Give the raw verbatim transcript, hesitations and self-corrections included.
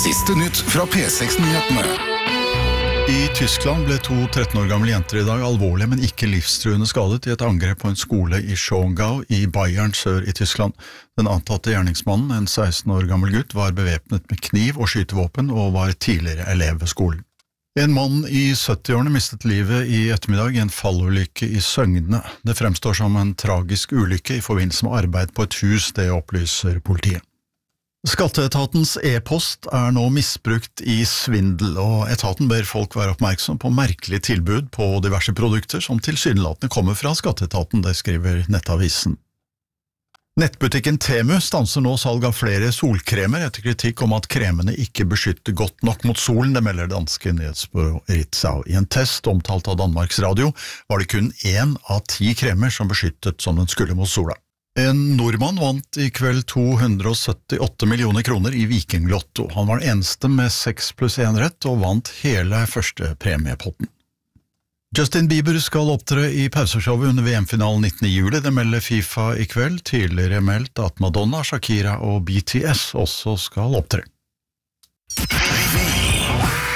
Siste nytt fra P seks-nyhetene. I Tyskland ble to tretten år gamle jenter i dag alvorlig, men ikke livstruende skadet i et angrep på en skole i Schongau i Bayern sør i Tyskland. Den antatte gjerningsmannen, en seksten år gammel gutt, var bevæpnet med kniv og skytevåpen og var tidligere elev ved skolen. En mann i sytti-årene mistet livet i ettermiddag i en fallulykke i Søgne. Det fremstår som en tragisk ulykke i forbindelse med arbeid på et hus, det opplyser politiet. Skatteetatens e-post er nå misbrukt i svindel, og etaten ber folk være oppmerksom på merkelige tilbud på diverse produkter som tilsynelatende kommer fra skatteetaten, det skriver Nettavisen. Nettbutikken Temu stanser nå salg av flere solkremer etter kritikk om at kremene ikke beskytter godt nok mot solen, det melder danske nyhetsbyrå Ritzau. I en test omtalt av Danmarks Radio var det kun én av ti kremer som beskyttet som den skulle mot sola. En nordmann vant i kveld to hundre syttiåtte millioner kroner i Vikinglotto. Han var den eneste med seks pluss én rett og vant hele første premiepotten. Justin Bieber skal opptre i pauseshowet under V M-finalen nittende juli, det melder FIFA i kveld. Tidligere meldt at Madonna, Shakira og B T S også skal opptre.